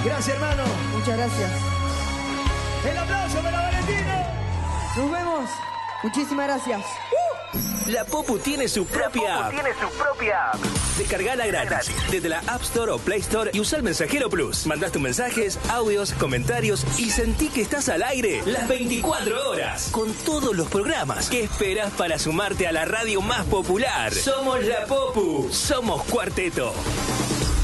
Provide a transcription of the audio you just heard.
Gracias, hermano. Muchas gracias. El aplauso para Valentino. Nos vemos. Muchísimas gracias. La Popu tiene su propia app. Descargala gratis desde la App Store o Play Store y usa el Mensajero Plus. Mandás tus mensajes, audios, comentarios y sentí que estás al aire las 24 horas con todos los programas. ¿Qué esperas para sumarte a la radio más popular? Somos La Popu. Somos Cuarteto.